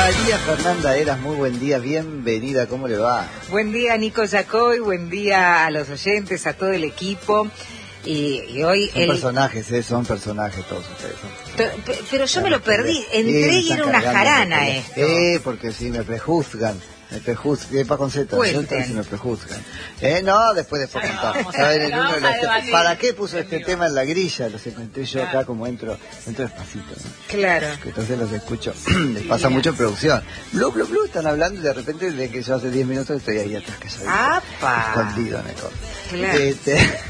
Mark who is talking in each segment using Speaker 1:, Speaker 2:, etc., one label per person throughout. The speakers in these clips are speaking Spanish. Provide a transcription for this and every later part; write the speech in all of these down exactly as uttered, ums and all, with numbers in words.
Speaker 1: María Fernanda Eras, muy buen día, bienvenida, ¿cómo le va?
Speaker 2: Buen día, Nico Yacoy, buen día a los oyentes, a todo el equipo. Y, y hoy
Speaker 1: son
Speaker 2: el...
Speaker 1: personajes, ¿eh? Son personajes todos ustedes. Son...
Speaker 2: Pero, pero yo me lo perdí, entré y era una jarana esto.
Speaker 1: Eh, porque si me prejuzgan. Me prejuzgan, para con Z, si me prejuzgan. Eh, no, después después contar. ¿Saben? El uno de los ¿Para qué puso este tema en la grilla? Los encontré yo acá como entro, entro despacito, ¿no?
Speaker 2: Claro.
Speaker 1: Entonces los escucho, les pasa mucho producción. Blu, blu, blu, están hablando y de repente de que yo hace diez minutos estoy ahí atrás calladito.
Speaker 2: ¡Apa!
Speaker 1: Escondido en el corte.
Speaker 2: Claro.
Speaker 1: Este,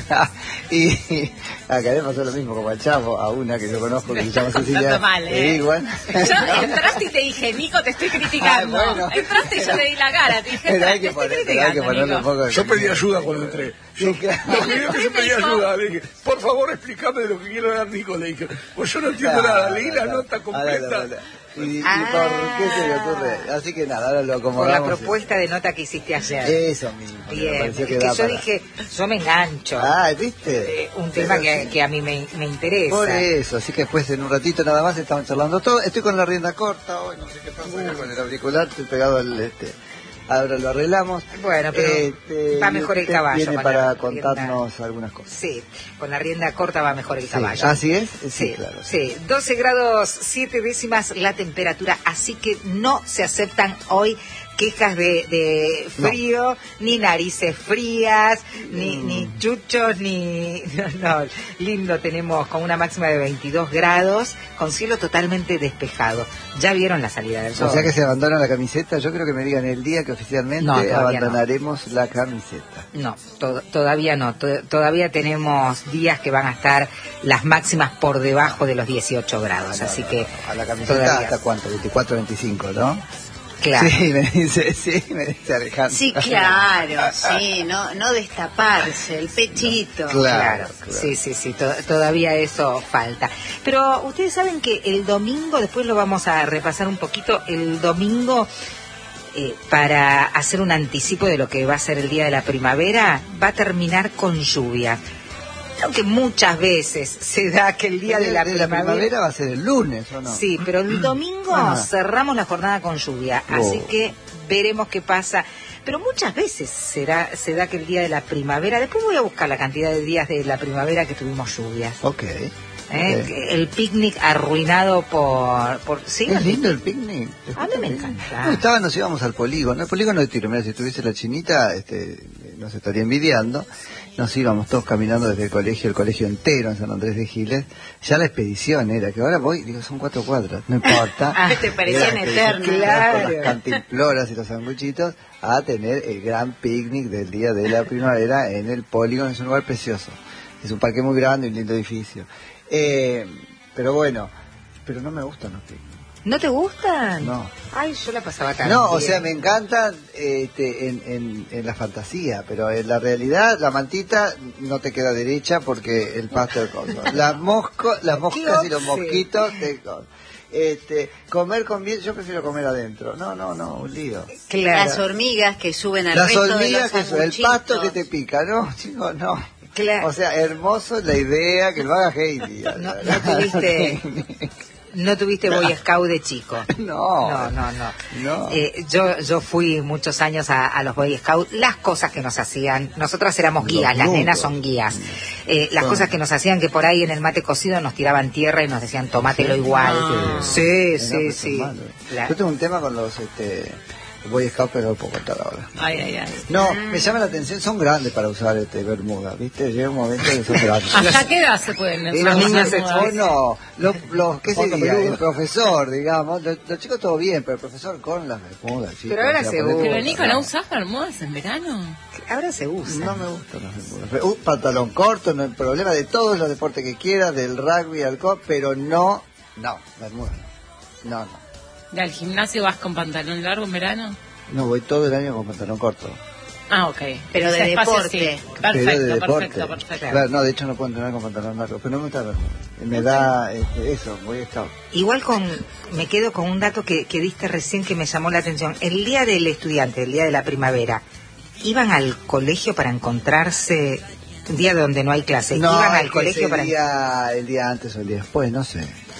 Speaker 1: y acá le pasó lo mismo como al Chavo, a una que yo conozco que se llama Cecilia.
Speaker 3: Mal, ¿eh?
Speaker 1: Igual.
Speaker 3: Yo entraste y te dije, Nico, te estoy criticando.
Speaker 1: Ay, bueno.
Speaker 3: Entraste y yo te di la cara, te dije,
Speaker 1: Pero hay que,
Speaker 3: te
Speaker 1: poner,
Speaker 3: estoy
Speaker 1: pero hay que
Speaker 3: criticando,
Speaker 1: ponerle un
Speaker 3: Nico.
Speaker 1: poco de...
Speaker 4: Yo pedí ayuda cuando entré.
Speaker 1: Sí, claro.
Speaker 4: Lo primero que yo pedí ayuda, le dije, por favor explícame de lo que quiero hablar, Nico. Le dije, pues yo no entiendo
Speaker 1: Claro,
Speaker 4: nada, leí la
Speaker 1: claro.
Speaker 4: nota completa.
Speaker 1: Ahora, ahora. ¿Y, y
Speaker 2: Ah.
Speaker 1: por qué se le ocurre? Así que nada, ahora lo
Speaker 2: Por
Speaker 1: acomodamos.
Speaker 2: la propuesta de nota que hiciste ayer.
Speaker 1: Eso mismo. me
Speaker 2: Bien,
Speaker 1: pareció
Speaker 2: es que,
Speaker 1: que da
Speaker 2: yo
Speaker 1: para-
Speaker 2: dije, yo me engancho.
Speaker 1: Ah, ¿viste?
Speaker 2: Eh, un tema
Speaker 1: Pero
Speaker 2: que,
Speaker 1: sí.
Speaker 2: que a mí me, me interesa.
Speaker 1: Por eso, así que después en un ratito nada más estamos charlando todo. Estoy con la rienda corta hoy, no sé qué pasa acá con el auricular, estoy pegado al este. Ahora lo arreglamos.
Speaker 2: Bueno, pero
Speaker 1: Este,
Speaker 2: va mejor el
Speaker 1: usted
Speaker 2: caballo
Speaker 1: Viene
Speaker 2: con
Speaker 1: para
Speaker 2: la rienda.
Speaker 1: contarnos algunas cosas.
Speaker 2: Sí, con la rienda corta va mejor el
Speaker 1: Sí.
Speaker 2: caballo.
Speaker 1: ¿Así es? Sí,
Speaker 2: Sí,
Speaker 1: claro.
Speaker 2: sí, doce grados siete décimas la temperatura, así que no se aceptan hoy quejas de, de frío, ni narices frías, ni,
Speaker 1: Mm.
Speaker 2: ni chuchos, ni... No, no, lindo, tenemos con una máxima de veintidós grados, con cielo totalmente despejado. Ya vieron la salida del sol.
Speaker 1: O sea que se abandona la camiseta. Yo creo que me digan el día que oficialmente
Speaker 2: No, todavía
Speaker 1: abandonaremos la camiseta.
Speaker 2: No, to- todavía no. To- todavía tenemos días que van a estar las máximas por debajo de los dieciocho grados,
Speaker 1: No,
Speaker 2: así
Speaker 1: no,
Speaker 2: que
Speaker 1: no. A la camiseta
Speaker 2: todavía.
Speaker 1: hasta cuánto, veinticuatro, veinticinco, ¿no?
Speaker 2: Claro.
Speaker 1: Sí, me dice, sí, me dice Alejandro.
Speaker 5: Sí, claro, sí, no, no destaparse, el pechito.
Speaker 1: Claro,
Speaker 2: Claro,
Speaker 1: claro.
Speaker 2: sí, sí, sí, to- todavía eso falta. Pero ustedes saben que el domingo, después lo vamos a repasar un poquito, el domingo, eh, para hacer un anticipo de lo que va a ser el día de la primavera, va a terminar con lluvia. Aunque muchas veces se da que el día de la, primavera...
Speaker 1: primavera va a ser el lunes, ¿o no?
Speaker 2: Sí, pero el domingo
Speaker 1: Ajá.
Speaker 2: cerramos la jornada con lluvia,
Speaker 1: Oh.
Speaker 2: así que veremos qué pasa. Pero muchas veces será, se da que el día de la primavera, después voy a buscar la cantidad de días de la primavera que tuvimos lluvias.
Speaker 1: Ok.
Speaker 2: ¿eh?
Speaker 1: ok.
Speaker 2: Que El picnic arruinado por... por ¿sí?
Speaker 1: Es lindo el picnic.
Speaker 2: A mí me
Speaker 1: Bien.
Speaker 2: encanta.
Speaker 1: Me gustaba, nos íbamos al polígono. El polígono de tiro, mira, si estuviese la chinita, este, nos estaría envidiando. Nos íbamos todos caminando desde el colegio, el colegio entero en San Andrés de Giles. Ya la expedición era, que ahora voy, digo, son cuatro cuadras, no importa.
Speaker 2: Ah,
Speaker 5: te parecían
Speaker 1: Era la expedición,
Speaker 5: eternas.
Speaker 2: Claro.
Speaker 1: Con las cantimploras y los sanguchitos, a tener el gran picnic del día de la primavera en el polígono. Es un lugar precioso. Es un parque muy grande, un lindo edificio. Eh, pero bueno, pero no me gustan los picnics.
Speaker 2: ¿No te gustan?
Speaker 1: No.
Speaker 2: Ay, yo la pasaba tan
Speaker 1: No, o
Speaker 2: bien.
Speaker 1: sea, me encantan este, en, en, en la fantasía, pero en la realidad la mantita no te queda derecha porque el pasto es coso. Las, mosco, las moscas y los
Speaker 2: Sí.
Speaker 1: mosquitos te coso. Este, comer con bien, yo prefiero comer adentro. No, no, no, un lío.
Speaker 2: Claro.
Speaker 5: Las hormigas que suben al
Speaker 1: Las
Speaker 5: resto de
Speaker 1: hormigas,
Speaker 5: los
Speaker 1: que eso, el
Speaker 5: sanguchitos.
Speaker 1: pasto que te pica, no, chicos, no.
Speaker 2: Claro.
Speaker 1: O sea, hermoso la idea que lo haga Heidi.
Speaker 2: No, no tuviste... No tuviste Boy Scout de chico.
Speaker 1: No.
Speaker 2: No, no, no.
Speaker 1: No.
Speaker 2: Eh, yo, yo fui muchos años a, a los Boy Scouts. Las cosas que nos hacían, nosotras éramos
Speaker 1: Los
Speaker 2: guías, las
Speaker 1: nudos.
Speaker 2: nenas son guías. Eh, las
Speaker 1: Son-
Speaker 2: cosas que nos hacían que por ahí en el mate cocido nos tiraban tierra y nos decían tomátelo igual.
Speaker 5: Ah.
Speaker 2: Sí,
Speaker 1: Era,
Speaker 2: sí,
Speaker 1: pues,
Speaker 2: sí.
Speaker 1: malo.
Speaker 2: Claro.
Speaker 1: Yo tengo un tema con los este, Boy Scouts, pero lo puedo contar ahora.
Speaker 3: Ay, ay, ay.
Speaker 1: No, me llama la atención, son grandes para usar este bermuda, ¿viste? Llega un momento que son grandes.
Speaker 3: ¿Hasta qué edad se pueden
Speaker 1: Y
Speaker 3: usar
Speaker 1: los niños
Speaker 3: las
Speaker 1: se
Speaker 3: bermudas?
Speaker 1: no, los, los ¿qué
Speaker 2: Fondo
Speaker 1: sería?
Speaker 2: peludo.
Speaker 1: El profesor, digamos, los, los chicos todo bien, pero el profesor con las bermudas, chicos,
Speaker 2: Pero ahora
Speaker 1: o sea,
Speaker 2: se
Speaker 1: ponete-
Speaker 2: usa.
Speaker 3: Pero Nico, ¿no usás bermudas en verano?
Speaker 2: Ahora se usa.
Speaker 1: No me gustan las bermudas. Pero, Un pantalón corto, no hay problema, de todos los deportes que quieras, del rugby al golf, pero no, no, bermudas no. No, no.
Speaker 3: ¿Y al gimnasio vas con pantalón largo en verano?
Speaker 1: No, voy todo el año con pantalón corto.
Speaker 3: Ah, ok.
Speaker 5: Pero de
Speaker 3: Ese espacio
Speaker 5: deporte.
Speaker 3: sí.
Speaker 1: Pero de
Speaker 3: Perfecto,
Speaker 1: deporte.
Speaker 3: perfecto, perfecto.
Speaker 1: Claro, no, de hecho no puedo entrenar con pantalón largo, pero no me gusta la bermuda. Me da este, eso, voy a estar.
Speaker 2: Igual con, me quedo con un dato que, que diste recién que me llamó la atención. El día del estudiante, el día de la primavera, ¿iban al colegio para encontrarse un día donde no hay clase?
Speaker 1: No,
Speaker 2: ¿Iban
Speaker 1: es
Speaker 2: al
Speaker 1: que
Speaker 2: colegio
Speaker 1: ese
Speaker 2: para...?
Speaker 1: día, el día antes o el día después, no sé.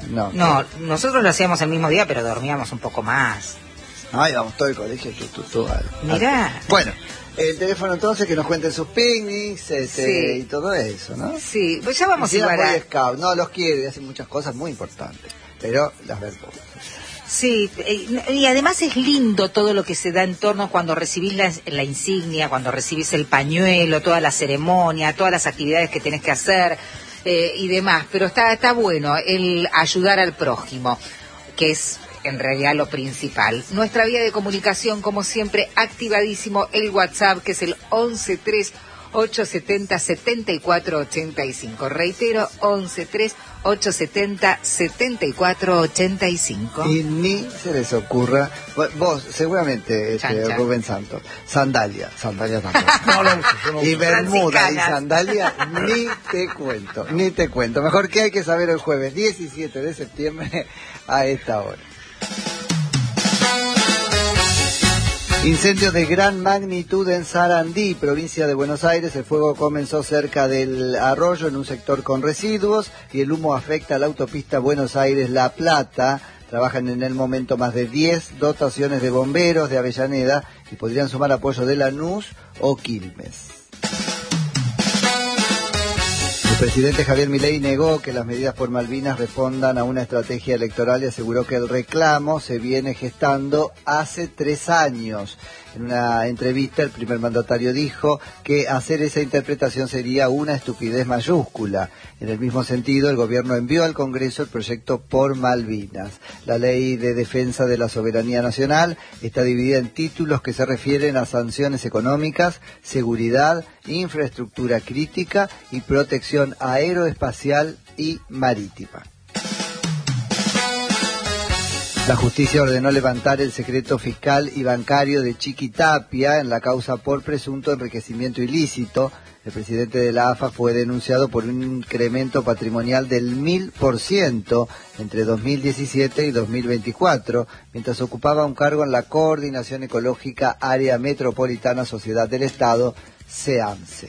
Speaker 1: No,
Speaker 2: No, nosotros lo hacíamos el mismo día, pero dormíamos un poco más.
Speaker 1: Ay, vamos todo el colegio, tú, tú, tú, al-
Speaker 2: Mirá.
Speaker 1: al- Bueno, el teléfono entonces, que nos cuenten sus picnics este,
Speaker 2: Sí.
Speaker 1: y todo eso, ¿no?
Speaker 2: Sí, pues ya vamos
Speaker 1: Hicieron
Speaker 2: igual a...
Speaker 1: Boy Scout, no, los quiere y hacen muchas cosas muy importantes, pero las ven pocas.
Speaker 2: Sí, eh, y además es lindo todo lo que se da en torno cuando recibís la, la insignia, cuando recibís el pañuelo, toda la ceremonia, todas las actividades que tenés que hacer eh, y demás. Pero está, está bueno el ayudar al prójimo, que es en realidad lo principal. Nuestra vía de comunicación, como siempre, activadísimo, el WhatsApp, que es el once tres ocho setenta setenta y cuatro ochenta y cinco. Reitero, once tres ocho setenta setenta y cuatro ochenta y cinco.
Speaker 1: Y ni se les ocurra, vo- vos seguramente,
Speaker 2: Chan,
Speaker 1: este,
Speaker 2: chan.
Speaker 1: Rubén Santos, sandalia, sandalia tampoco.
Speaker 4: No la uso, yo no
Speaker 1: Y
Speaker 4: uso.
Speaker 1: bermuda y
Speaker 2: Franciscanas.
Speaker 1: sandalia, ni te cuento, ni te cuento. Mejor que hay que saber el jueves diecisiete de septiembre a esta hora. Incendios de gran magnitud en Sarandí, provincia de Buenos Aires. El fuego comenzó cerca del arroyo en un sector con residuos y el humo afecta a la autopista Buenos Aires-La Plata. Trabajan en el momento más de diez dotaciones de bomberos de Avellaneda y podrían sumar apoyo de Lanús o Quilmes. El presidente Javier Milei negó que las medidas por Malvinas respondan a una estrategia electoral y aseguró que el reclamo se viene gestando hace tres años. En una entrevista, el primer mandatario dijo que hacer esa interpretación sería una estupidez mayúscula. En el mismo sentido, el gobierno envió al Congreso el proyecto por Malvinas. La ley de defensa de la soberanía nacional está dividida en títulos que se refieren a sanciones económicas, seguridad, infraestructura crítica y protección aeroespacial y marítima. La justicia ordenó levantar el secreto fiscal y bancario de Chiquitapia en la causa por presunto enriquecimiento ilícito. El presidente de la A F A fue denunciado por un incremento patrimonial del mil por ciento entre dos mil diecisiete y dos mil veinticuatro, mientras ocupaba un cargo en la Coordinación Ecológica Área Metropolitana Sociedad del Estado, SEAMSE.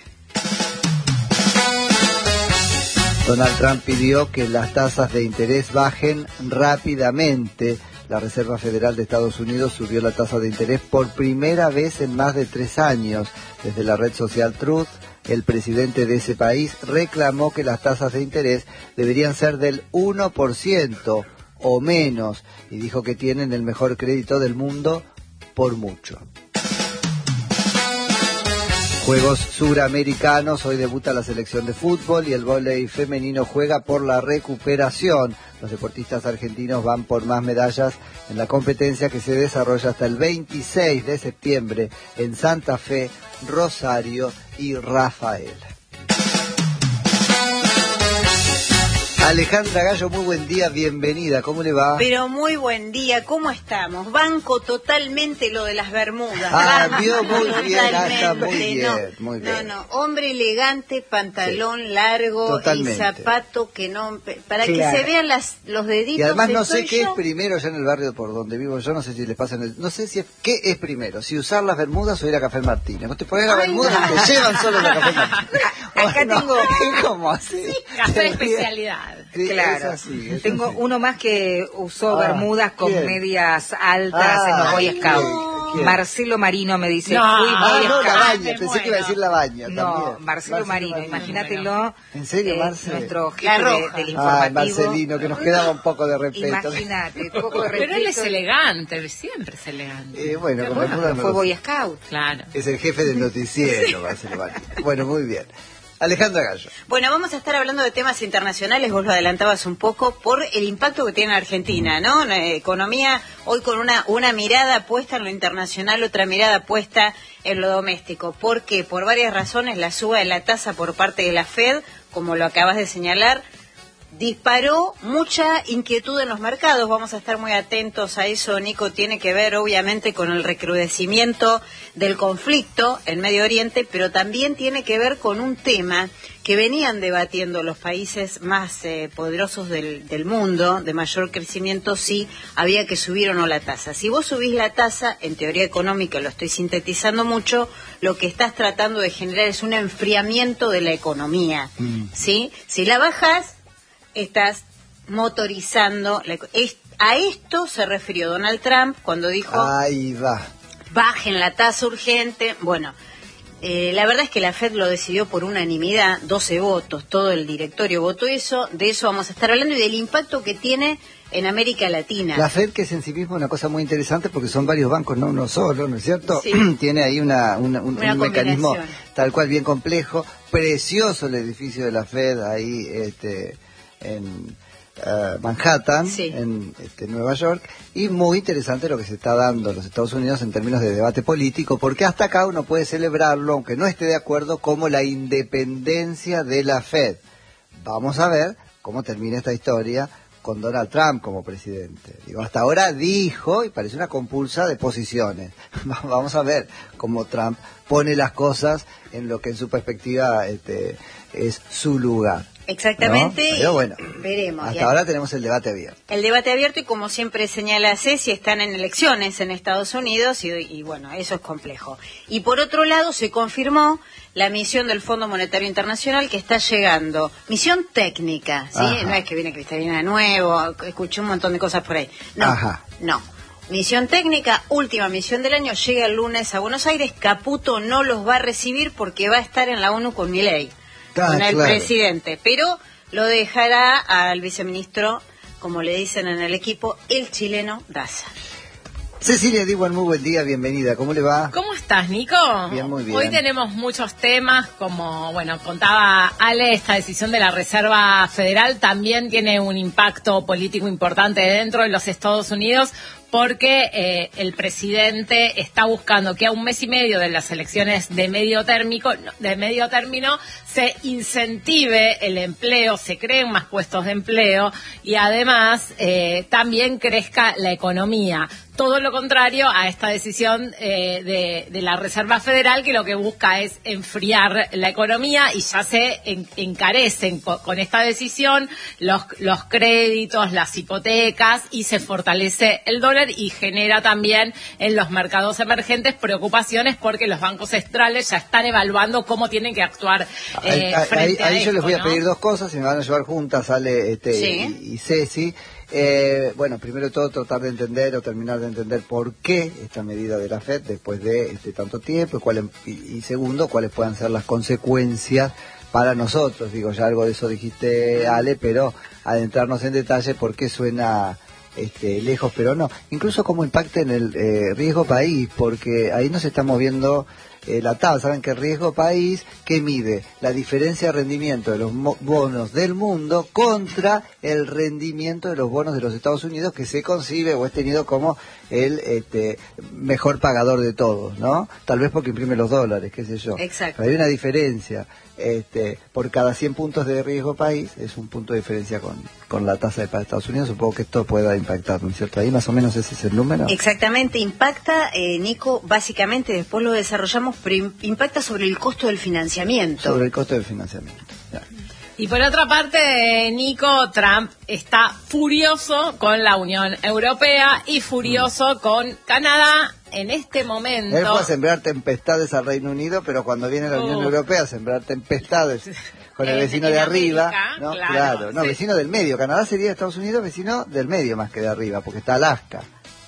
Speaker 1: Donald Trump pidió que las tasas de interés bajen rápidamente. La Reserva Federal de Estados Unidos subió la tasa de interés por primera vez en más de tres años. Desde la red social Truth, el presidente de ese país reclamó que las tasas de interés deberían ser del uno por ciento o menos y dijo que tienen el mejor crédito del mundo por mucho. Juegos Suramericanos, hoy debuta la selección de fútbol y el vóley femenino juega por la recuperación. Los deportistas argentinos van por más medallas en la competencia que se desarrolla hasta el veintiséis de septiembre en Santa Fe, Rosario y Rafael. Alejandra Gallo, muy buen día, bienvenida, ¿cómo le va?
Speaker 5: Pero muy buen día, ¿cómo estamos? Banco totalmente lo de las bermudas.
Speaker 1: Ah,
Speaker 5: banco
Speaker 1: vio muy bien, ah, está
Speaker 5: totalmente,
Speaker 1: muy bien,
Speaker 5: no,
Speaker 1: muy
Speaker 5: no,
Speaker 1: bien.
Speaker 5: no, hombre elegante, pantalón largo
Speaker 1: Totalmente.
Speaker 5: y zapato que no, para
Speaker 2: Claro.
Speaker 5: que se vean las, los deditos.
Speaker 1: Y además no
Speaker 5: estoy
Speaker 1: sé qué
Speaker 5: yo.
Speaker 1: es primero allá en el barrio por donde vivo yo, no sé si les pasa en el... No sé si es... ¿Qué es primero? Si usar las bermudas o ir a Café Martínez. Vos te pones las
Speaker 5: Ay,
Speaker 1: bermudas
Speaker 5: no.
Speaker 1: y te llevan solo a Café Martínez.
Speaker 2: Acá
Speaker 1: ¿O no?
Speaker 2: tengo-
Speaker 1: ¿Cómo así?
Speaker 3: Café especialidad.
Speaker 1: Sí,
Speaker 2: Claro.
Speaker 1: es así, es
Speaker 2: Tengo
Speaker 1: así.
Speaker 2: uno más que usó
Speaker 1: Ah,
Speaker 2: bermudas con
Speaker 1: ¿quién?
Speaker 2: medias altas
Speaker 1: Ah,
Speaker 2: en los Boy
Speaker 1: ay,
Speaker 2: Scouts.
Speaker 1: no. ¿Quién?
Speaker 2: Marcelo Marino me dice,
Speaker 3: No.
Speaker 2: fui
Speaker 1: Ah,
Speaker 2: Boy
Speaker 1: no, la
Speaker 2: Scout.
Speaker 1: baña,
Speaker 3: me
Speaker 1: pensé que iba a decir la baña
Speaker 2: No,
Speaker 1: también.
Speaker 2: Marcelo Marino, imagínatelo.
Speaker 1: ¿En serio,
Speaker 2: eh,
Speaker 1: Marce?
Speaker 2: Nuestro jefe
Speaker 5: La
Speaker 2: de-
Speaker 5: roja.
Speaker 2: del
Speaker 1: Ah,
Speaker 2: informativo.
Speaker 1: Marcelino, que nos quedaba un poco de respeto.
Speaker 2: Imagínate, un poco de
Speaker 3: Pero él es
Speaker 2: respeto.
Speaker 3: elegante, él siempre es elegante.
Speaker 1: Eh, bueno, con
Speaker 2: Bueno,
Speaker 1: bermudas
Speaker 2: pero
Speaker 1: no
Speaker 2: fue
Speaker 1: lo
Speaker 2: Boy
Speaker 1: sé.
Speaker 2: Scout.
Speaker 3: Claro.
Speaker 1: Es el jefe del noticiero, Marcelo Marino. Bueno, muy bien. Alejandra Gallo.
Speaker 5: Bueno, vamos a estar hablando de temas internacionales, vos lo adelantabas un poco, por el impacto que tiene Argentina, ¿no? La economía hoy con una, una mirada puesta en lo internacional, otra mirada puesta en lo doméstico. ¿Por qué? Por varias razones, la suba de la tasa por parte de la Fed, como lo acabas de señalar, disparó mucha inquietud en los mercados. Vamos a estar muy atentos a eso, Nico. Tiene que ver obviamente con el recrudecimiento del conflicto en Medio Oriente, pero también tiene que ver con un tema que venían debatiendo los países más eh, poderosos del, del mundo, de mayor crecimiento, si había que subir o no la tasa. Si vos subís la tasa, en teoría económica, lo estoy sintetizando mucho, lo que estás tratando de generar es un enfriamiento de la economía,
Speaker 1: Mm.
Speaker 5: ¿sí? Si la bajás, estás motorizando. La, es, a esto se refirió Donald Trump cuando dijo...
Speaker 1: Ahí va.
Speaker 5: Bajen la tasa urgente. Bueno, eh, la verdad es que la Fed lo decidió por unanimidad, doce votos, todo el directorio votó eso. De eso vamos a estar hablando y del impacto que tiene en América Latina.
Speaker 1: La Fed, que es en sí mismo una cosa muy interesante porque son varios bancos, no uno solo, ¿no es cierto?
Speaker 5: Sí.
Speaker 1: Tiene ahí una, una, un,
Speaker 5: Una
Speaker 1: un mecanismo
Speaker 5: combinación.
Speaker 1: tal cual bien complejo. Precioso el edificio de la Fed ahí este, en uh, Manhattan,
Speaker 5: Sí.
Speaker 1: en este, Nueva York. Y muy interesante lo que se está dando en los Estados Unidos en términos de debate político, porque hasta acá uno puede celebrarlo, aunque no esté de acuerdo, como la independencia de la Fed. Vamos a ver cómo termina esta historia con Donald Trump como presidente. Digo, hasta ahora dijo, y parece una compulsa de posiciones. Vamos a ver cómo Trump pone las cosas en lo que en su perspectiva este, es su lugar.
Speaker 5: Exactamente.
Speaker 1: ¿No? Pero bueno,
Speaker 5: veremos.
Speaker 1: hasta
Speaker 5: Ya.
Speaker 1: ahora tenemos el debate abierto.
Speaker 5: El debate abierto y como siempre señala Ceci, están en elecciones en Estados Unidos y, y bueno, eso es complejo. Y por otro lado se confirmó la misión del Fondo Monetario Internacional que está llegando. Misión técnica, ¿sí?
Speaker 1: Ajá.
Speaker 5: No es que viene Cristalina de nuevo, escuché un montón de cosas por ahí. No,
Speaker 1: Ajá.
Speaker 5: no. Misión técnica, última misión del año, llega el lunes a Buenos Aires. Caputo no los va a recibir porque va a estar en la ONU con Milei.
Speaker 1: Ah,
Speaker 5: con el
Speaker 1: claro.
Speaker 5: presidente, pero lo dejará al viceministro, como le dicen en el equipo, el chileno Daza.
Speaker 1: Cecilia Diwan, muy buen día, bienvenida. ¿Cómo le va?
Speaker 3: ¿Cómo estás, Nico?
Speaker 1: Bien, muy bien.
Speaker 3: Hoy tenemos muchos temas, como, bueno, contaba Ale, esta decisión de la Reserva Federal también tiene un impacto político importante dentro de los Estados Unidos, porque eh, el presidente está buscando que a un mes y medio de las elecciones de medio térmico, de medio término se incentive el empleo, se creen más puestos de empleo y además eh, también crezca la economía. Todo lo contrario a esta decisión eh, de, de la Reserva Federal, que lo que busca es enfriar la economía y ya se en, encarecen co, con esta decisión los, los créditos, las hipotecas y se fortalece el dólar y genera también en los mercados emergentes preocupaciones porque los bancos centrales ya están evaluando cómo tienen que actuar eh,
Speaker 1: ahí
Speaker 3: frente
Speaker 1: ahí,
Speaker 3: a
Speaker 1: ahí yo
Speaker 3: esto,
Speaker 1: les voy a
Speaker 3: ¿no?
Speaker 1: pedir dos cosas y me van a llevar juntas, Ale este,
Speaker 5: Sí.
Speaker 1: y, y Ceci. Eh, bueno, primero de todo tratar de entender o terminar de entender por qué esta medida de la Fed después de este tanto tiempo y, cuál, y, y segundo, cuáles puedan ser las consecuencias para nosotros. Digo, ya algo de eso dijiste, Ale, pero adentrarnos en detalle por qué suena este, lejos, pero no. Incluso cómo impacta en el eh, riesgo país, porque ahí nos estamos viendo eh, la tabla. Saben que el riesgo país, que mide la diferencia de rendimiento de los bonos del mundo contra el rendimiento de los bonos de los Estados Unidos, que se concibe o es tenido como el este, mejor pagador de todos, ¿no? Tal vez porque imprime los dólares, qué sé yo.
Speaker 5: Exacto.
Speaker 1: Pero hay una diferencia. Este, por cada cien puntos de riesgo país es un punto de diferencia con, con la tasa de para Estados Unidos. Supongo que esto pueda impactar, ¿no es cierto? Ahí más o menos ese es el número.
Speaker 5: Exactamente, impacta, eh, Nico, básicamente, después lo desarrollamos, pero impacta sobre el costo del financiamiento.
Speaker 1: Sobre el costo del financiamiento. Ya.
Speaker 3: Y por otra parte, Nico, Trump está furioso con la Unión Europea y furioso mm. con Canadá en este momento.
Speaker 1: Él fue a sembrar tempestades al Reino Unido, pero cuando viene la Unión uh. Europea a sembrar tempestades con el vecino
Speaker 3: en,
Speaker 1: de
Speaker 3: en
Speaker 1: arriba,
Speaker 3: América,
Speaker 1: ¿no?
Speaker 3: Claro,
Speaker 1: claro no,
Speaker 3: sí.
Speaker 1: vecino del medio. Canadá sería Estados Unidos vecino del medio más que de arriba, porque está Alaska.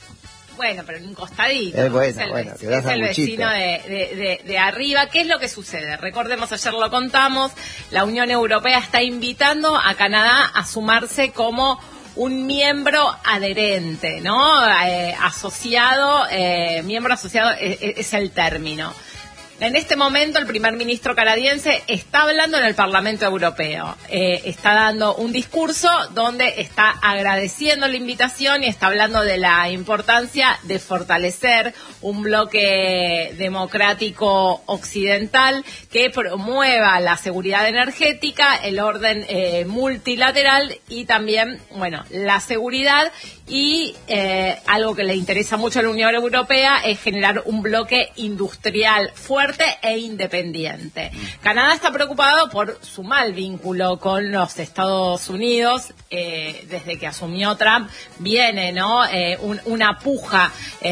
Speaker 3: Bueno, pero en un costadito.
Speaker 1: Eh, bueno,
Speaker 3: es el,
Speaker 1: bueno,
Speaker 3: es el vecino de, de, de, de arriba. ¿Qué es lo que sucede? Recordemos, ayer lo contamos, la Unión Europea está invitando a Canadá a sumarse como un miembro adherente, ¿no? Eh, asociado, eh, miembro asociado es, es el término. En este momento el primer ministro canadiense está hablando en el Parlamento Europeo, eh, está dando un discurso donde está agradeciendo la invitación y está hablando de la importancia de fortalecer un bloque democrático occidental que promueva la seguridad energética, el orden eh, multilateral y también, bueno, la seguridad y eh, algo que le interesa mucho a la Unión Europea es generar un bloque industrial fuerte e independiente. Canadá está preocupado por su mal vínculo con los Estados Unidos. Eh, desde que asumió Trump viene, ¿no? Eh, un, una puja en,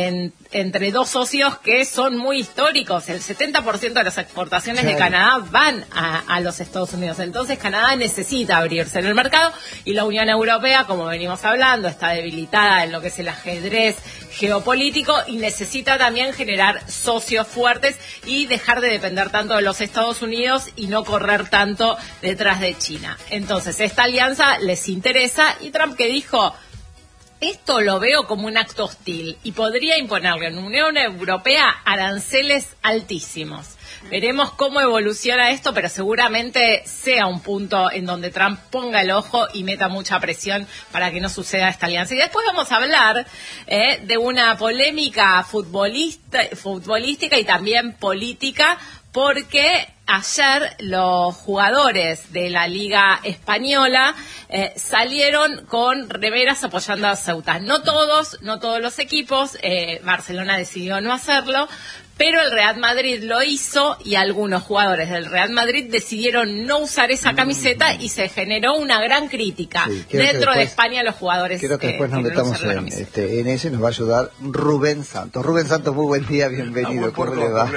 Speaker 3: entre dos socios que son muy históricos. El setenta por ciento de las exportaciones
Speaker 1: claro.
Speaker 3: de Canadá van a, a los Estados Unidos. Entonces Canadá necesita abrirse en el mercado y la Unión Europea, como venimos hablando, está debilitada en lo que es el ajedrez geopolítico y necesita también generar socios fuertes y dejar de depender tanto de los Estados Unidos y no correr tanto detrás de China. Entonces esta alianza les interesa y Trump, que dijo: esto lo veo como un acto hostil y podría imponerle a la Unión Europea aranceles altísimos. Veremos cómo evoluciona esto, pero seguramente sea un punto en donde Trump ponga el ojo y meta mucha presión para que no suceda esta alianza. Y después vamos a hablar eh, de una polémica futbolista, futbolística y también política, porque ayer los jugadores de la Liga Española eh, salieron con remeras apoyando a Ceuta. No todos, no todos los equipos, eh, Barcelona decidió no hacerlo, pero el Real Madrid lo hizo y algunos jugadores del Real Madrid decidieron no usar esa camiseta y se generó una gran crítica
Speaker 1: sí,
Speaker 3: dentro
Speaker 1: después,
Speaker 3: de España. Los jugadores
Speaker 1: creo que después
Speaker 3: eh,
Speaker 1: nos
Speaker 3: que no
Speaker 1: metamos
Speaker 3: usaron la
Speaker 1: en,
Speaker 3: camiseta.
Speaker 1: este, en eso y nos va a ayudar Rubén Santos. Rubén Santos, muy buen día, bienvenido. ¿Cómo le va?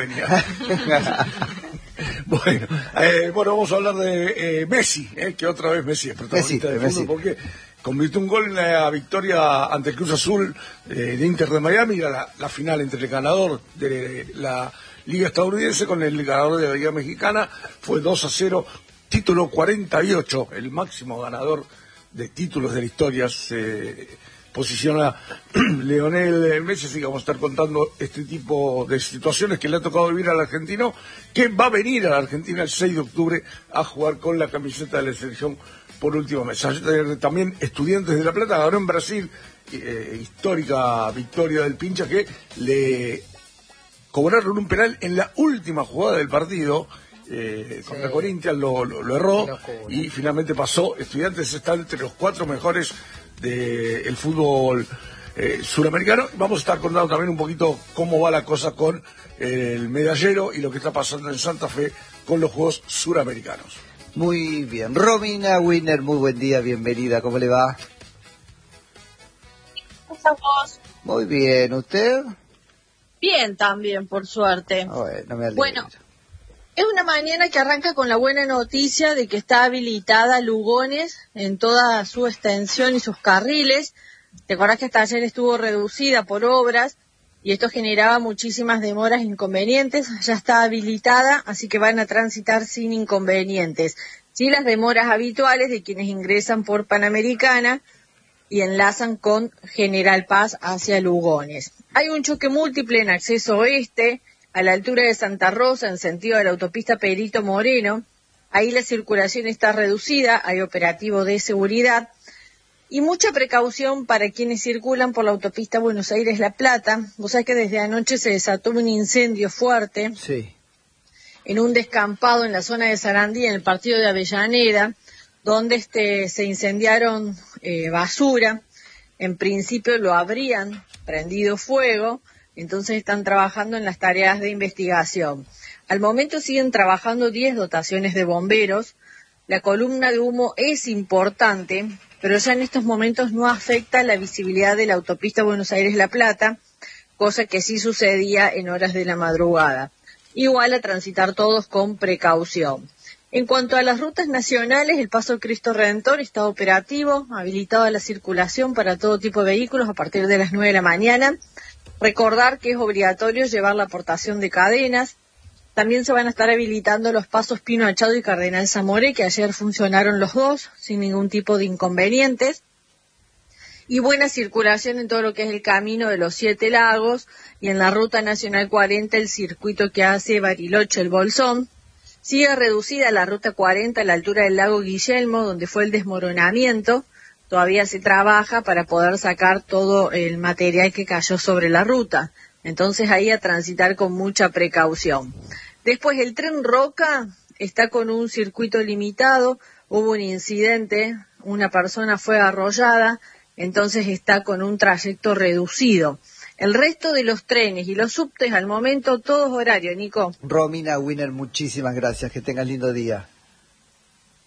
Speaker 4: Bueno, eh, bueno, vamos a hablar de eh, Messi, eh, que otra vez Messi es protagonista
Speaker 1: Messi,
Speaker 4: de
Speaker 1: Messi.
Speaker 4: fútbol, porque convirtió un gol en la victoria ante el Cruz Azul eh, de Inter de Miami, era la, la final entre el ganador de la Liga estadounidense con el ganador de la Liga mexicana. Fue dos a cero, título cuarenta y ocho, el máximo ganador de títulos de la historia. Se posiciona Lionel Messi, así que vamos a estar contando este tipo de situaciones que le ha tocado vivir al argentino, que va a venir a la Argentina el seis de octubre a jugar con la camiseta de la selección por última vez. También Estudiantes de La Plata ganó en Brasil, eh, histórica victoria del Pincha, que le cobraron un penal en la última jugada del partido. Eh, contra sí. Corinthians lo, lo, lo erró y finalmente pasó. Estudiantes está entre los cuatro mejores del fútbol eh, suramericano. Vamos a estar contando también un poquito cómo va la cosa con el medallero y lo que está pasando en Santa Fe con los Juegos Suramericanos.
Speaker 1: Muy bien. Romina Winner, muy buen día, bienvenida. ¿Cómo le va?
Speaker 6: ¿Cómo estamos?
Speaker 1: Muy bien. ¿Usted?
Speaker 6: Bien también, por suerte.
Speaker 1: Oh, bueno, me alegro.
Speaker 6: Bueno, es una mañana que arranca con la buena noticia de que está habilitada Lugones en toda su extensión y sus carriles. ¿Te acordás que hasta ayer estuvo reducida por obras y esto generaba muchísimas demoras e inconvenientes? Ya está habilitada, así que van a transitar sin inconvenientes. Sí, las demoras habituales de quienes ingresan por Panamericana y enlazan con General Paz hacia Lugones. Hay un choque múltiple en acceso oeste, a la altura de Santa Rosa, en sentido de la autopista Perito Moreno. Ahí la circulación está reducida, hay operativo de seguridad y mucha precaución para quienes circulan por la autopista Buenos Aires-La Plata. Vos sabés que desde anoche se desató un incendio fuerte
Speaker 1: sí.
Speaker 6: en un descampado en la zona de Sarandí, en el partido de Avellaneda, donde este, se incendiaron eh, basura. En principio lo habrían prendido fuego, entonces están trabajando en las tareas de investigación. Al momento siguen trabajando diez dotaciones de bomberos. La columna de humo es importante, pero ya en estos momentos no afecta la visibilidad de la autopista Buenos Aires-La Plata, cosa que sí sucedía en horas de la madrugada. Igual a transitar todos con precaución. En cuanto a las rutas nacionales, el Paso Cristo Redentor está operativo, habilitado a la circulación para todo tipo de vehículos a partir de las nueve de la mañana. Recordar que es obligatorio llevar la aportación de cadenas. También se van a estar habilitando los pasos Pino Achado y Cardenal Zamoré, que ayer funcionaron los dos sin ningún tipo de inconvenientes. Y buena circulación en todo lo que es el camino de los Siete Lagos y en la Ruta Nacional cuarenta, el circuito que hace Bariloche-El Bolsón. Sigue reducida la Ruta cuarenta a la altura del lago Guillermo, donde fue el desmoronamiento. Todavía se trabaja para poder sacar todo el material que cayó sobre la ruta. Entonces ahí a transitar con mucha precaución. Después el tren Roca está con un circuito limitado. Hubo un incidente, una persona fue arrollada, entonces está con un trayecto reducido. El resto de los trenes y los subtes al momento todos horarios, Nico.
Speaker 1: Romina Winner, muchísimas gracias. Que tengas lindo día.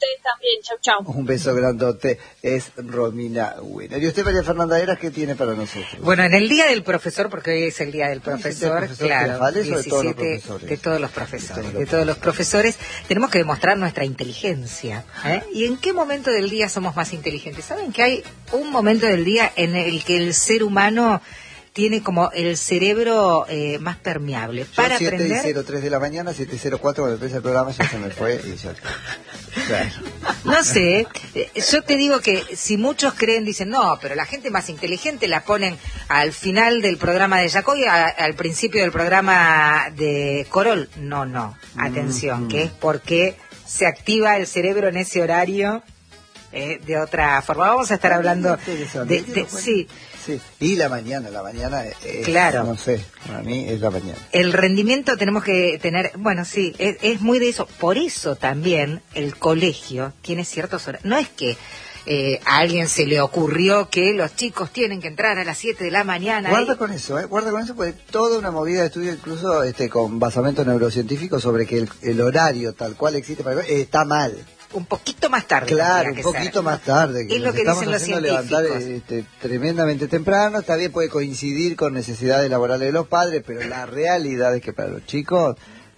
Speaker 6: ustedes también. Chau, chau.
Speaker 1: Un beso grandote. Es Romina Winner. ¿Y usted, María Fernanda Eras, qué tiene para nosotros?
Speaker 2: Bueno, en el Día del Profesor, porque hoy es el Día del Profesor,
Speaker 1: profesor
Speaker 2: claro,
Speaker 1: Girafales, o de todos los
Speaker 2: diecisiete
Speaker 1: profesores?
Speaker 2: de todos los profesores,
Speaker 1: De todos los
Speaker 2: de todos los profesores, tenemos que demostrar nuestra inteligencia. ¿eh? ¿Y en qué momento del día somos más inteligentes? ¿Saben que hay un momento del día en el que el ser humano tiene como el cerebro eh, más permeable para
Speaker 1: siete
Speaker 2: aprender?
Speaker 1: y cero tres de la mañana, siete y cero cuatro cuando empieza el programa ya se me fue y ya. Claro.
Speaker 2: No sé, eh, yo te digo que si muchos creen, dicen, no, pero la gente más inteligente la ponen al final del programa de Yacoy, a, al principio del programa de Corol. No, no, atención,
Speaker 1: Mm.
Speaker 2: que es porque se activa el cerebro en ese horario eh, de otra forma. Vamos a estar hablando de, de sí.
Speaker 1: Sí, y la mañana, la mañana es,
Speaker 2: Claro.
Speaker 1: no sé, para mí es la mañana.
Speaker 2: El rendimiento tenemos que tener, bueno, sí, es, es muy de eso. Por eso también el colegio tiene ciertos horarios. No es que eh, a alguien se le ocurrió que los chicos tienen que entrar a las siete de la mañana.
Speaker 1: Guarda
Speaker 2: y...
Speaker 1: con eso, ¿eh? Guarda con eso, porque toda una movida de estudio, incluso este con basamento neurocientífico, sobre que el, el horario tal cual existe para eh, está mal.
Speaker 2: Un poquito más tarde.
Speaker 1: Claro,
Speaker 2: tendría
Speaker 1: un
Speaker 2: que
Speaker 1: poquito
Speaker 2: ser.
Speaker 1: más tarde.
Speaker 2: Es lo
Speaker 1: nos
Speaker 2: que
Speaker 1: estamos
Speaker 2: dicen los
Speaker 1: haciendo levantar
Speaker 2: científicos.
Speaker 1: este, tremendamente temprano. Está bien, puede coincidir con necesidades laborales de los padres, pero la realidad es que para los chicos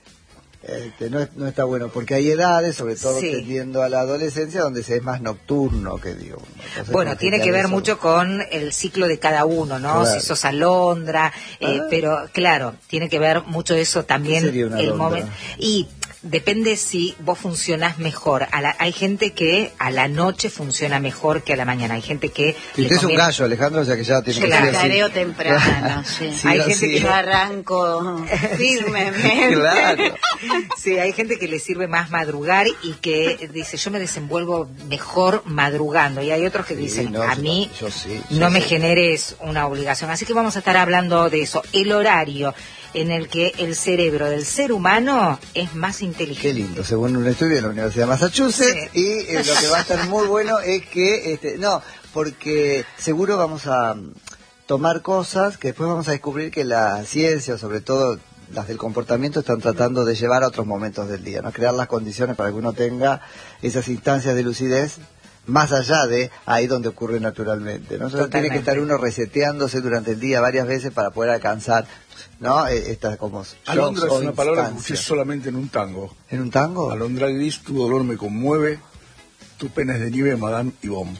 Speaker 1: este, no, es- no está bueno, porque hay edades, sobre todo
Speaker 2: Sí.
Speaker 1: tendiendo a la adolescencia, donde se es más nocturno, que digo. Entonces,
Speaker 2: Bueno,
Speaker 1: como
Speaker 2: tiene
Speaker 1: ya
Speaker 2: que ver
Speaker 1: eso-
Speaker 2: mucho con el ciclo de cada uno, ¿no?
Speaker 1: Claro.
Speaker 2: Si sos alondra, eh,
Speaker 1: Ah.
Speaker 2: pero claro, tiene que ver mucho eso también.
Speaker 1: ¿Qué sería una
Speaker 2: el
Speaker 1: alondra?
Speaker 2: momento. Y depende si vos funcionás mejor. A la- hay gente que a la noche funciona mejor que a la mañana. Hay gente que...
Speaker 1: Y
Speaker 2: le
Speaker 1: usted es un
Speaker 2: conviene-
Speaker 1: gallo, Alejandro, o sea que ya tiene que
Speaker 2: Claro.
Speaker 1: ser así.
Speaker 5: Careo temprano, sí.
Speaker 1: Sí,
Speaker 2: Hay
Speaker 1: o
Speaker 2: gente
Speaker 1: sí.
Speaker 2: que
Speaker 5: Yo arranco firmemente.
Speaker 1: Claro.
Speaker 2: Sí, hay gente que le sirve más madrugar y que dice, yo me desenvuelvo mejor madrugando. Y hay otros que
Speaker 1: Sí,
Speaker 2: dicen,
Speaker 1: no,
Speaker 2: a
Speaker 1: yo-
Speaker 2: mí
Speaker 1: yo sí,
Speaker 2: no
Speaker 1: yo
Speaker 2: me
Speaker 1: sí.
Speaker 2: generes una obligación. Así que vamos a estar hablando de eso. El horario en el que el cerebro del ser humano es más inteligente.
Speaker 1: Qué lindo, según un estudio de la Universidad de Massachusetts.
Speaker 2: Sí.
Speaker 1: Y eh, lo que va a estar muy bueno es que, este, no, porque seguro vamos a mm, tomar cosas que después vamos a descubrir que la ciencia, sobre todo las del comportamiento, están tratando de llevar a otros momentos del día, ¿no? Crear las condiciones para que uno tenga esas instancias de lucidez más allá de ahí donde ocurre naturalmente, ¿no? Entonces tiene que estar uno reseteándose durante el día varias veces para poder alcanzar, ¿no? Eh, Estas como
Speaker 4: Alondra es
Speaker 1: shocks o
Speaker 4: una palabra que
Speaker 1: instancias.
Speaker 4: escuché solamente en un tango.
Speaker 1: ¿En un tango?
Speaker 4: Alondra gris, tu dolor me conmueve, tu pena es de nieve, Madame Yvonne.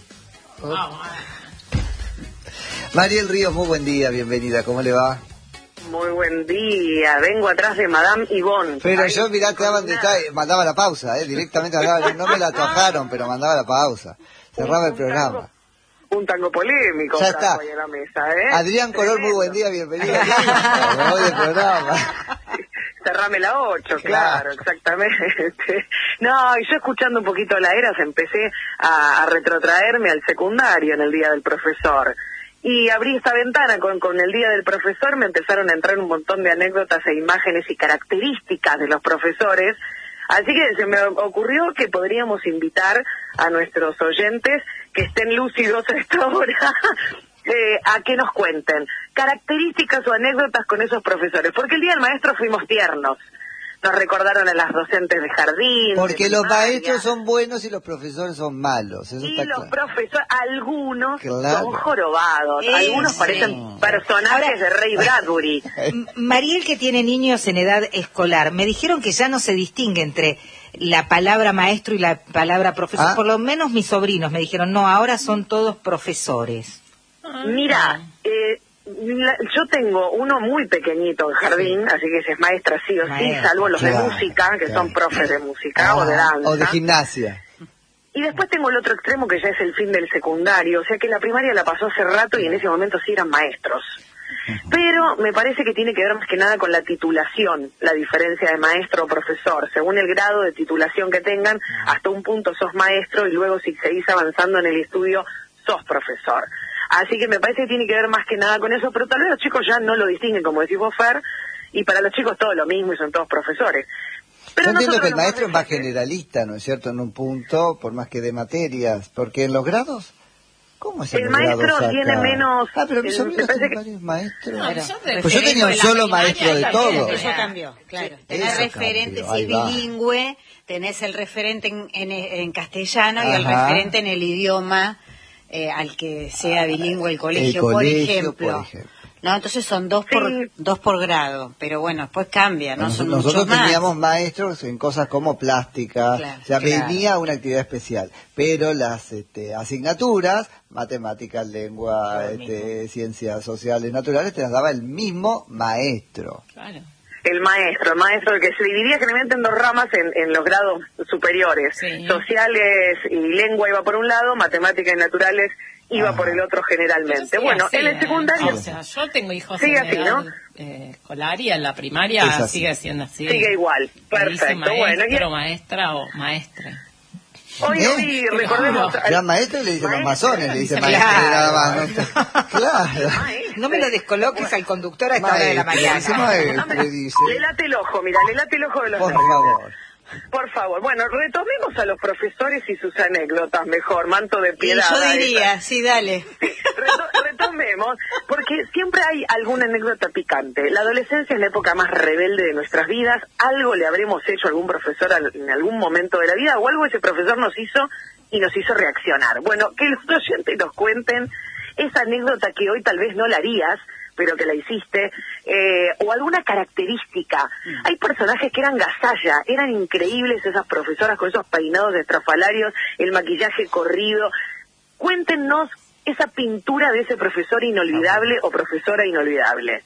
Speaker 1: Mariel Ríos, muy buen día, bienvenida, ¿cómo le va?
Speaker 7: Muy buen día, vengo atrás de Madame Yvonne.
Speaker 1: Pero
Speaker 7: Ahí,
Speaker 1: yo, mirá, te daban
Speaker 7: con
Speaker 1: detalle, mandaba la pausa, eh, directamente mandaba, no me la tocaron, pero mandaba la pausa, cerraba el
Speaker 7: un
Speaker 1: programa.
Speaker 7: tango- Un tango polémico
Speaker 1: Ya
Speaker 7: trajo
Speaker 1: está.
Speaker 7: ahí en la mesa, ¿eh?
Speaker 1: Adrián Color, muy buen día, bienvenido. Me voy del programa.
Speaker 7: Cerrame la ocho,
Speaker 1: Claro.
Speaker 7: claro, exactamente. No, y yo escuchando un poquito la Eras empecé a, a retrotraerme al secundario en el Día del Profesor. Y abrí esta ventana con, con el Día del Profesor, me empezaron a entrar un montón de anécdotas e imágenes y características de los profesores. Así que se me ocurrió que podríamos invitar a nuestros oyentes que estén lúcidos a esta hora eh, a que nos cuenten características o anécdotas con esos profesores. Porque el Día del Maestro fuimos tiernos. Nos recordaron a las docentes de jardín.
Speaker 1: Porque
Speaker 7: de
Speaker 1: los
Speaker 7: primaria.
Speaker 1: maestros son buenos y los profesores son malos, eso
Speaker 7: Y
Speaker 1: está
Speaker 7: los
Speaker 1: claro.
Speaker 7: profesores, algunos
Speaker 1: Claro.
Speaker 7: son jorobados,
Speaker 2: Eso.
Speaker 7: algunos parecen personajes
Speaker 2: Ahora-
Speaker 7: de Ray Bradbury.
Speaker 2: M- Mariel, que tiene niños en edad escolar, me dijeron que ya no se distingue entre la palabra maestro y la palabra profesor.
Speaker 1: Ah.
Speaker 2: Por lo menos mis sobrinos me dijeron, no, ahora son todos profesores.
Speaker 7: Mira, eh, la- yo tengo uno muy pequeñito en jardín, así que ese es maestra sí o sí,
Speaker 2: Maestra,
Speaker 7: salvo los
Speaker 1: claro,
Speaker 7: de música, que
Speaker 1: claro.
Speaker 7: son profes de música o de
Speaker 1: Ah,
Speaker 7: danza.
Speaker 1: o de gimnasia.
Speaker 7: Y después tengo el otro extremo que ya es el fin del secundario, o sea que la primaria la pasó hace rato y en ese momento sí eran maestros. Pero me parece que tiene que ver más que nada con la titulación, la diferencia de maestro o profesor. Según el grado de titulación que tengan, hasta un punto sos maestro y luego si seguís avanzando en el estudio, sos profesor. Así que me parece que tiene que ver más que nada con eso, pero tal vez los chicos ya no lo distinguen, como decís vos, Fer, y para los chicos todo lo mismo y son todos profesores. Pero
Speaker 1: Yo entiendo
Speaker 7: nosotros
Speaker 1: que el
Speaker 7: nos
Speaker 1: maestro es más
Speaker 7: parece que-
Speaker 1: generalista, ¿no es cierto?, en un punto, por más que de materias, porque en los grados, ¿Cómo es
Speaker 7: El maestro
Speaker 1: acá?
Speaker 7: tiene menos...
Speaker 1: Ah, pero
Speaker 7: el-
Speaker 1: mis amigos
Speaker 7: me parece
Speaker 1: tienen
Speaker 7: que-
Speaker 1: varios maestros.
Speaker 3: No, yo de-
Speaker 1: Pues yo tenía un
Speaker 3: de la
Speaker 1: solo
Speaker 3: primaria
Speaker 1: maestro de
Speaker 3: también,
Speaker 1: todo.
Speaker 5: Eso cambió, claro. Tenés
Speaker 1: Eso
Speaker 5: referente,
Speaker 1: cambió,
Speaker 5: si
Speaker 1: ahí
Speaker 5: es
Speaker 1: va.
Speaker 5: bilingüe, tenés el referente en, en, en castellano y el
Speaker 1: Ajá.
Speaker 5: referente en el idioma eh, al que sea bilingüe el colegio,
Speaker 1: El
Speaker 5: por,
Speaker 1: colegio,
Speaker 5: ejemplo.
Speaker 1: por ejemplo.
Speaker 5: No, entonces son dos por
Speaker 7: Sí.
Speaker 5: dos por grado, pero bueno, después cambia, no
Speaker 1: Nos-
Speaker 5: son
Speaker 1: Nosotros
Speaker 5: muchos más.
Speaker 1: teníamos maestros en cosas como plástica,
Speaker 5: Claro,
Speaker 1: o sea,
Speaker 5: claro.
Speaker 1: venía una actividad especial, pero las este, asignaturas, matemáticas, lengua, este, ciencias sociales, naturales, te las daba el mismo maestro.
Speaker 3: Claro.
Speaker 7: El maestro, el maestro que se dividía generalmente en dos ramas en, en los grados superiores.
Speaker 3: Sí.
Speaker 7: Sociales y lengua iba por un lado, matemáticas y naturales iba
Speaker 1: Ajá.
Speaker 7: por el otro generalmente.
Speaker 3: Pero
Speaker 7: Bueno,
Speaker 3: sigue
Speaker 7: en el
Speaker 3: así, ¿eh?
Speaker 7: secundario
Speaker 3: O sea, yo tengo hijos
Speaker 7: Sigue
Speaker 3: en
Speaker 7: así,
Speaker 3: edad
Speaker 7: ¿no?
Speaker 3: eh, escolar y en la primaria
Speaker 1: Es así.
Speaker 3: sigue siendo así.
Speaker 7: sigue igual.
Speaker 3: Me dice
Speaker 7: Perfecto. Bueno,
Speaker 3: maestro,
Speaker 7: y
Speaker 3: maestra o maestre.
Speaker 7: hoy,
Speaker 1: ¿Eh?
Speaker 7: hoy recordemos...
Speaker 3: Claro.
Speaker 1: Ya maestro le dicen los
Speaker 7: Maestro,
Speaker 1: masones, le dicen
Speaker 3: dice
Speaker 1: maestro,
Speaker 2: claro.
Speaker 1: nada más. ¿no? Claro.
Speaker 7: Maestro.
Speaker 2: No me lo descoloques al conductor a esta hora de la
Speaker 1: Maestro,
Speaker 2: mañana.
Speaker 1: dice maestro, le dice.
Speaker 7: Le late el ojo, mira, le late el ojo de los
Speaker 1: Por
Speaker 7: nervios.
Speaker 1: favor.
Speaker 7: Por favor. Bueno, retomemos a los profesores y sus anécdotas mejor, manto de
Speaker 5: Y
Speaker 7: piedad.
Speaker 5: yo
Speaker 7: a
Speaker 5: diría, sí, dale.
Speaker 7: Reto- retomemos, porque siempre hay alguna anécdota picante. La adolescencia es la época más rebelde de nuestras vidas. Algo le habremos hecho a algún profesor al- en algún momento de la vida, o algo ese profesor nos hizo y nos hizo reaccionar. Bueno, que los oyentes nos cuenten esa anécdota que hoy tal vez no la harías, pero que la hiciste, eh, o alguna característica. Hay personajes que eran gasalla, eran increíbles esas profesoras con esos peinados estrafalarios, el maquillaje corrido. Cuéntenos esa pintura de ese profesor inolvidable o profesora inolvidable.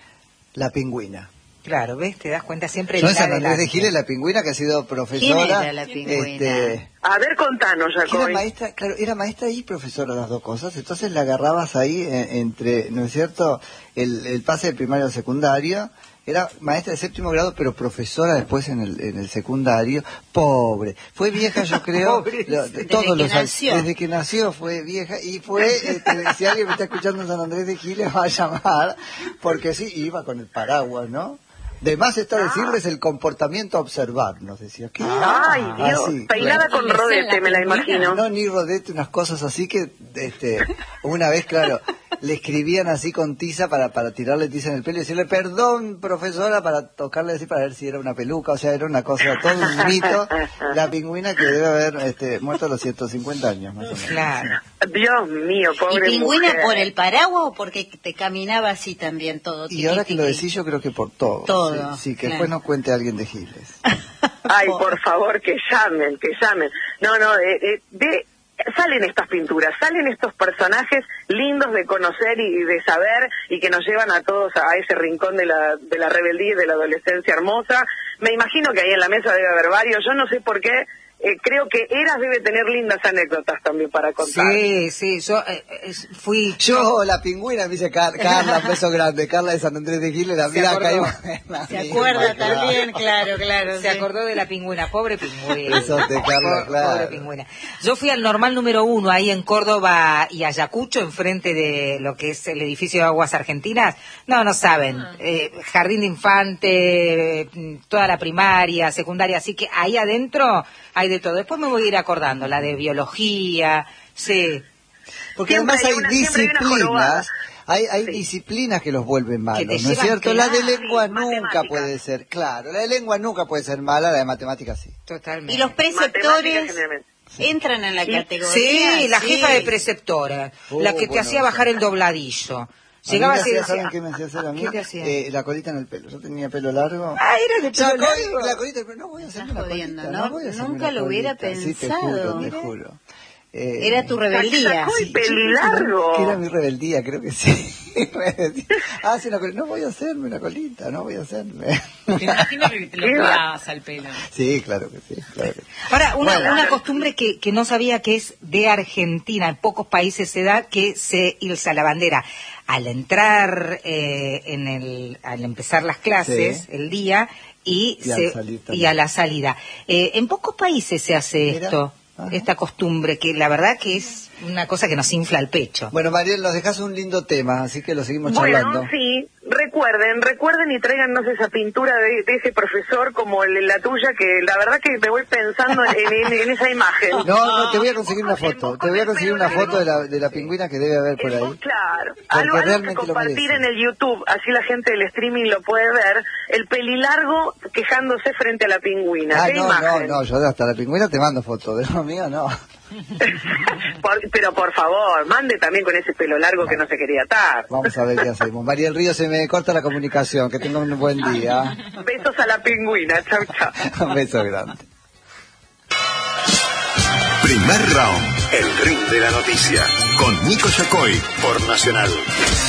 Speaker 1: La pingüina.
Speaker 2: Claro, ¿ves? Te das cuenta siempre
Speaker 1: Yo
Speaker 2: de
Speaker 1: en San Andrés de Giles, la pingüina que ha sido profesora.
Speaker 5: ¿Quién era la pingüina?
Speaker 1: Este,
Speaker 7: A ver, contanos,
Speaker 1: que era
Speaker 7: Jacobi.
Speaker 1: maestra, claro, era maestra y profesora las dos cosas, entonces la agarrabas ahí eh, entre, ¿no es cierto?, el, el pase de primario al secundario. Era maestra de séptimo grado, pero profesora después en el, en el secundario. Pobre. Fue vieja, yo creo. lo-
Speaker 5: Desde
Speaker 1: todos
Speaker 5: que
Speaker 1: los
Speaker 5: nació.
Speaker 1: Desde que nació fue vieja. Y fue, este, si alguien me está escuchando en San Andrés de Giles, va a llamar. Porque sí, iba con el paraguas, ¿no? De más está decirles el comportamiento a observar, nos decía. ¿Qué?
Speaker 7: Ay, Dios,
Speaker 1: Así,
Speaker 7: peinada
Speaker 3: claro.
Speaker 7: con rodete, me la imagino.
Speaker 1: no, ni rodete, unas cosas así que, este, una vez, claro, le escribían así con tiza para, para tirarle tiza en el pelo y decirle, perdón, profesora, para tocarle así para ver si era una peluca, o sea, era una cosa, todo un mito. La pingüina que debe haber este, muerto a los ciento cincuenta años, más o menos.
Speaker 2: Claro.
Speaker 7: Dios mío,
Speaker 5: ¿Y
Speaker 7: pobre
Speaker 5: pingüina
Speaker 7: mujer.
Speaker 5: por el paraguas o porque te caminaba así también todo?
Speaker 1: Y ahora que lo
Speaker 5: tiqui,
Speaker 1: decís, yo creo que por todo.
Speaker 5: Todo,
Speaker 1: Sí, sí, que
Speaker 5: claro.
Speaker 1: después nos cuente alguien de Giles.
Speaker 7: Ay, por favor, que llamen, que llamen. No, no, eh, eh, de, salen estas pinturas, salen estos personajes lindos de conocer y de saber y que nos llevan a todos a ese rincón de la, de la rebeldía y de la adolescencia hermosa. Me imagino que ahí en la mesa debe haber varios, yo no sé por qué. Eh, creo que Eras debe tener lindas anécdotas también para contar.
Speaker 2: Sí, sí, yo eh, eh, fui...
Speaker 1: Yo, la pingüina, me dice Car- Carla, un beso grande, Carla de San Andrés de Giles, la
Speaker 2: Se
Speaker 1: mira,
Speaker 2: acordó.
Speaker 1: caímos.
Speaker 5: ¿Se acuerda también? Claro, claro.
Speaker 2: Se
Speaker 5: sí.
Speaker 2: acordó de la pingüina, pobre pingüina.
Speaker 1: Besote, Carla,
Speaker 2: Pobre-
Speaker 1: claro.
Speaker 2: Pobre pingüina. Yo fui al normal número uno, ahí en Córdoba y Ayacucho, enfrente de lo que es el edificio de Aguas Argentinas. No, no saben. Eh, jardín de infante, eh, toda la primaria, secundaria, así que ahí adentro hay de todo. Después me voy a ir acordando, la de biología, sí.
Speaker 1: Porque
Speaker 7: Siempre
Speaker 1: además
Speaker 7: hay
Speaker 1: hay
Speaker 7: una- siempre hay una jorobada.
Speaker 1: disciplinas, hay, hay
Speaker 7: Sí.
Speaker 1: disciplinas que los vuelven malos,
Speaker 2: Que te
Speaker 1: ¿no es
Speaker 2: llevan,
Speaker 1: cierto? La de
Speaker 2: claro,
Speaker 1: lengua
Speaker 7: sí,
Speaker 1: nunca
Speaker 7: matemáticas.
Speaker 1: puede ser, claro, la de lengua nunca puede ser mala, la de matemáticas sí.
Speaker 2: Totalmente.
Speaker 5: ¿Y los
Speaker 7: Matemáticas
Speaker 5: preceptores
Speaker 7: generalmente.
Speaker 5: entran en la
Speaker 7: Sí.
Speaker 5: categoría?
Speaker 2: Sí, la
Speaker 5: Sí.
Speaker 2: jefa de preceptora,
Speaker 1: Oh,
Speaker 2: la que te
Speaker 1: bueno,
Speaker 2: hacía
Speaker 1: sí.
Speaker 2: bajar el dobladillo.
Speaker 1: A mí
Speaker 2: Llegaba
Speaker 1: me
Speaker 2: así y
Speaker 1: hacía,
Speaker 2: decía,
Speaker 1: ¿saben qué me hacía hacer a mí?
Speaker 2: ¿qué te hacía?
Speaker 1: Eh, la colita en el pelo, yo tenía pelo largo.
Speaker 2: Ah, era de
Speaker 1: Ya,
Speaker 2: pelo
Speaker 1: co-
Speaker 2: largo.
Speaker 1: la colita, pero no voy a hacerme
Speaker 5: Estás
Speaker 1: una
Speaker 5: jodiendo,
Speaker 1: colita,
Speaker 5: ¿no?
Speaker 1: no voy a hacerme
Speaker 5: Nunca
Speaker 1: una
Speaker 5: lo hubiera
Speaker 1: colita, sí, te
Speaker 5: pensado.
Speaker 1: juro, te
Speaker 5: Mira.
Speaker 1: juro. Eh,
Speaker 5: Era tu rebeldía.
Speaker 7: Sacó el
Speaker 1: Sí,
Speaker 7: pelilargo.
Speaker 1: que era mi rebeldía, creo que sí. ah, sí, una colita. No voy a hacerme una colita, no voy a hacerme.
Speaker 3: Me imagino que te lo
Speaker 7: ¿Qué va?
Speaker 3: cuidabas al pelo.
Speaker 1: sí, claro que sí, claro que sí.
Speaker 2: Ahora, una,
Speaker 1: Bueno.
Speaker 2: una costumbre que, que no sabía que es de Argentina, en pocos países se da, que se ilza la bandera. Al entrar, eh, en el, al empezar las clases,
Speaker 1: Sí.
Speaker 2: el día, y,
Speaker 1: Y al
Speaker 2: se-
Speaker 1: salir
Speaker 2: y
Speaker 1: también.
Speaker 2: a la salida. Eh, en pocos países se hace
Speaker 1: Mira.
Speaker 2: esto,
Speaker 1: Ajá.
Speaker 2: esta costumbre, que la verdad que es una cosa que nos infla el pecho.
Speaker 1: Bueno, Mariel, nos dejas un lindo tema, así que lo seguimos
Speaker 7: Bueno,
Speaker 1: charlando.
Speaker 7: sí, recuerden, recuerden y tráiganos esa pintura de, de ese profesor como el, la tuya, que la verdad que me voy pensando en, en, en esa imagen.
Speaker 1: No, no, te voy a conseguir una foto. Te voy a conseguir una foto de la, de la pingüina que debe haber por ahí.
Speaker 7: Claro, algo, algo que compartir en el YouTube, así la gente del streaming lo puede ver. El pelilargo quejándose frente a la pingüina.
Speaker 1: Ah,
Speaker 7: ¿Qué
Speaker 1: no,
Speaker 7: imagen?
Speaker 1: no, no, yo hasta la pingüina te mando foto, de lo mío no.
Speaker 7: por, pero por favor, mande también con ese pelo largo que no se quería atar.
Speaker 1: Vamos a ver qué hacemos. María del Río, se me corta la comunicación. Que tenga un buen día.
Speaker 7: Besos a la pingüina. Chau, chau.
Speaker 1: Un beso grande.
Speaker 8: Primer round, el ring de la noticia. Con Nico Yacoy por Nacional.